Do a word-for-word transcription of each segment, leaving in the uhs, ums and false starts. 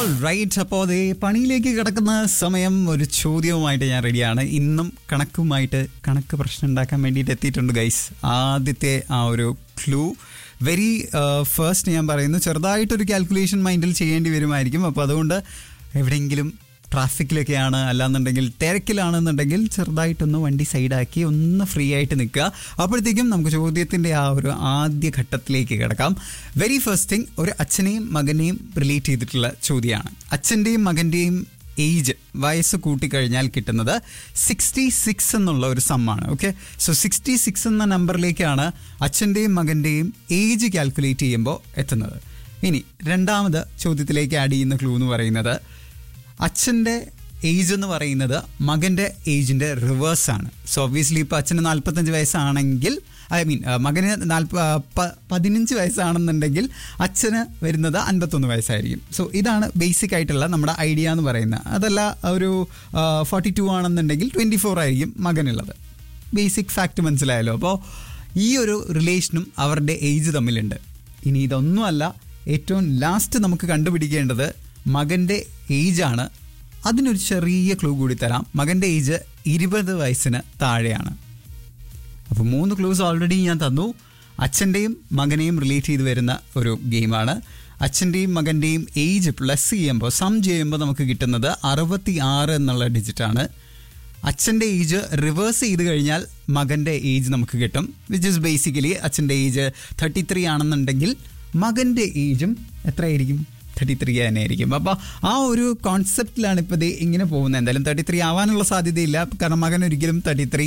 All right, അപ്പോൾ അതേ പണിയിലേക്ക് കിടക്കുന്ന സമയം ഒരു ചോദ്യവുമായിട്ട് ഞാൻ റെഡിയാണ്. ഇന്നും കണക്കുമായിട്ട് കണക്ക് പ്രശ്നം ഉണ്ടാക്കാൻ വേണ്ടിയിട്ട് എത്തിയിട്ടുണ്ട് ഗൈസ്. ആദ്യത്തെ ആ ഒരു ക്ലൂ വെരി ഫസ്റ്റ് ഞാൻ പറയുന്നു, ചെറുതായിട്ടൊരു കാൽക്കുലേഷൻ മൈൻഡിൽ ചെയ്യേണ്ടി വരുമായിരിക്കും. അപ്പോൾ അതുകൊണ്ട് എവിടെയെങ്കിലും ട്രാഫിക്കിലൊക്കെയാണ്, അല്ലാന്നുണ്ടെങ്കിൽ തിരക്കിലാണെന്നുണ്ടെങ്കിൽ ചെറുതായിട്ടൊന്ന് വണ്ടി സൈഡാക്കി ഒന്ന് ഫ്രീ ആയിട്ട് നിൽക്കുക. അപ്പോഴത്തേക്കും നമുക്ക് ചോദ്യത്തിൻ്റെ ആ ഒരു ആദ്യ ഘട്ടത്തിലേക്ക് കിടക്കാം. വെരി ഫസ്റ്റ് തിങ്, ഒരു അച്ഛനെയും മകനെയും റിലേറ്റ് ചെയ്തിട്ടുള്ള ചോദ്യമാണ്. അച്ഛൻ്റെയും മകൻ്റെയും ഏജ്, വയസ്സ് കൂട്ടിക്കഴിഞ്ഞാൽ കിട്ടുന്നത് സിക്സ്റ്റി സിക്സ് എന്നുള്ള ഒരു സമ്മാണ്. ഓക്കെ, സോ സിക്സ്റ്റി സിക്സ് എന്ന നമ്പറിലേക്കാണ് അച്ഛൻ്റെയും മകൻ്റെയും ഏജ് കാൽക്കുലേറ്റ് ചെയ്യുമ്പോൾ എത്തുന്നത്. ഇനി രണ്ടാമത് ചോദ്യത്തിലേക്ക് ആഡ് ചെയ്യുന്ന ക്ലൂ എന്ന് പറയുന്നത്, അച്ഛൻ്റെ ഏജ് എന്ന് പറയുന്നത് മകൻ്റെ ഏജിൻ്റെ റിവേഴ്സാണ്. സോ ഒബ്വിയസ്ലി ഇപ്പോൾ അച്ഛന് നാൽപ്പത്തഞ്ച് വയസ്സാണെങ്കിൽ, ഐ മീൻ മകന് നാൽപ്പ പതിനഞ്ച് വയസ്സാണെന്നുണ്ടെങ്കിൽ അച്ഛന് വരുന്നത് അൻപത്തൊന്ന് വയസ്സായിരിക്കും. സോ ഇതാണ് ബേസിക് ആയിട്ടുള്ള നമ്മുടെ ഐഡിയ എന്ന് പറയുന്നത്. അതല്ല, ഒരു ഫോർട്ടി ടു ആണെന്നുണ്ടെങ്കിൽ ട്വൻറ്റി ഫോർ ആയിരിക്കും മകനുള്ളത്. ബേസിക് ഫാക്റ്റ് മനസ്സിലായല്ലോ. അപ്പോൾ ഈ ഒരു റിലേഷനും അവരുടെ ഏജ് തമ്മിലുണ്ട്. ഇനി ഇതൊന്നുമല്ല, ഏറ്റവും ലാസ്റ്റ് നമുക്ക് കണ്ടുപിടിക്കേണ്ടത് മകൻ്റെ ഏജാണ്. അതിനൊരു ചെറിയ ക്ലൂ കൂടി തരാം. മകൻ്റെ ഏജ് ഇരുപത് വയസ്സിന് താഴെയാണ്. അപ്പോൾ മൂന്ന് ക്ലൂസ് ഓൾറെഡി ഞാൻ തന്നു. അച്ഛൻ്റെയും മകനെയും റിലേറ്റ് ചെയ്ത് വരുന്ന ഒരു ഗെയിമാണ്. അച്ഛൻ്റെയും മകൻ്റെയും ഏജ് പ്ലസ് ചെയ്യുമ്പോൾ, സം ചെയ്യുമ്പോൾ നമുക്ക് കിട്ടുന്നത് അറുപത്തി ആറ് എന്നുള്ള ഡിജിറ്റാണ്. അച്ഛൻ്റെ ഏജ് റിവേഴ്സ് ചെയ്ത് കഴിഞ്ഞാൽ മകൻ്റെ ഏജ് നമുക്ക് കിട്ടും, വിച്ച് ഇസ് ബേസിക്കലി അച്ഛൻ്റെ ഏജ് തേർട്ടി ത്രീ ആണെന്നുണ്ടെങ്കിൽ മകൻ്റെ ഏജും എത്രയായിരിക്കും? തേർട്ടി ത്രീ തന്നെ ആയിരിക്കും. അപ്പോൾ ആ ഒരു കോൺസെപ്റ്റിലാണ് ഇപ്പോൾ ഇത് ഇങ്ങനെ പോകുന്നത്. എന്തായാലും തേർട്ടി ത്രീ ആവാനുള്ള സാധ്യതയില്ല, കാരണം മകൻ ഒരിക്കലും തേർട്ടി ത്രീ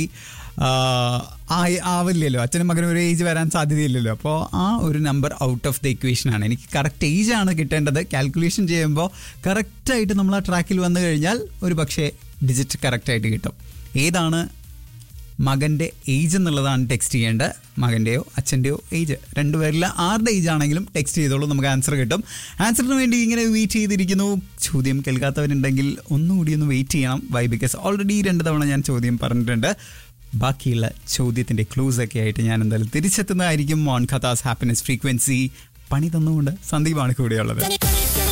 ആവില്ലല്ലോ. അച്ഛനും മകനും ഒരു ഏജ് വരാൻ സാധ്യതയില്ലല്ലോ. അപ്പോൾ ആ ഒരു നമ്പർ ഔട്ട് ഓഫ് ദ ഇക്വേഷനാണ്. എനിക്ക് കറക്റ്റ് ഏജാണ് കിട്ടേണ്ടത്. കാൽക്കുലേഷൻ ചെയ്യുമ്പോൾ കറക്റ്റായിട്ട് നമ്മൾ ആ ട്രാക്കിൽ വന്നു കഴിഞ്ഞാൽ ഒരു പക്ഷേ ഡിജിറ്റ് കറക്റ്റായിട്ട് കിട്ടും. ഏതാണ് മകൻ്റെ ഏജ് എന്നുള്ളതാണ് ടെക്സ്റ്റ് ചെയ്യേണ്ടത്. മകൻ്റെയോ അച്ഛൻ്റെയോ ഏജ്, രണ്ടുപേരിൽ ആരുടെ ഏജ് ആണെങ്കിലും ടെക്സ്റ്റ് ചെയ്തോളൂ, നമുക്ക് ആൻസർ കിട്ടും. ആൻസറിന് വേണ്ടി ഇങ്ങനെ വെയിറ്റ് ചെയ്തിരിക്കുന്നു. ചോദ്യം കേൾക്കാത്തവരുണ്ടെങ്കിൽ ഒന്നുകൂടി ഒന്ന് വെയിറ്റ് ചെയ്യണം. വൈ? ബിക്കോസ് ഓൾറെഡി രണ്ട് തവണ ഞാൻ ചോദ്യം പറഞ്ഞിട്ടുണ്ട്. ബാക്കിയുള്ള ചോദ്യത്തിൻ്റെ ക്ലൂസൊക്കെ ആയിട്ട് ഞാൻ എന്തായാലും തിരിച്ചെത്തുന്നതായിരിക്കും ഓൺ ഖത്താസ് ഹാപ്പിനെസ് ഫ്രീക്വൻസി. പണി തന്നുകൊണ്ട് സന്ദീപാണ് കൂടെയുള്ളത്.